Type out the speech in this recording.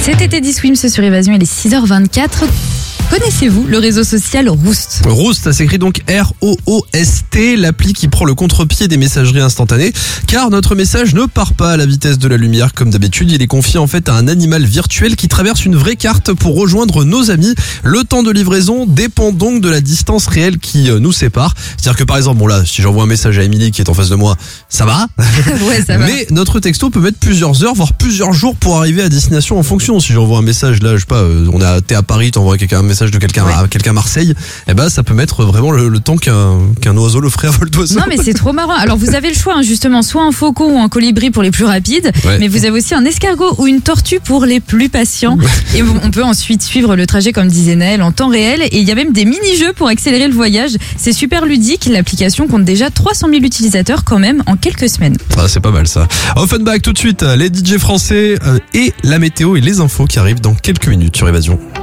Cet été 10 Swims sur Évasion, il est 6h24. Connaissez-vous le réseau social Roost ? Roost, ça s'écrit donc R-O-O-S-T, l'appli qui prend le contre-pied des messageries instantanées, car notre message ne part pas à la vitesse de la lumière comme d'habitude. Il est confié en fait à un animal virtuel qui traverse une vraie carte pour rejoindre nos amis. Le temps de livraison dépend donc de la distance réelle qui nous sépare. C'est-à-dire que par exemple, bon là, si j'envoie un message à Émilie qui est en face de moi, ça va. Ouais, ça va. Mais notre texto peut mettre plusieurs heures, voire plusieurs jours pour arriver à destination en fonction. Si j'envoie un message là, je sais pas, t'es à Paris, t'envoies un message de quelqu'un à quelqu'un à Marseille, eh ben ça peut mettre vraiment le temps qu'un oiseau le ferait à vol d'oiseau. Non mais c'est trop marrant. Alors vous avez le choix justement, soit un faucon ou un colibri pour les plus rapides, mais vous avez aussi un escargot ou une tortue pour les plus patients. Et on peut ensuite suivre le trajet comme disait Naël en temps réel, et il y a même des mini-jeux pour accélérer le voyage. C'est super ludique, l'application compte déjà 300 000 utilisateurs quand même en quelques semaines. Ah, c'est pas mal ça. Offenbach tout de suite, les DJ français et la météo et les infos qui arrivent dans quelques minutes sur Évasion.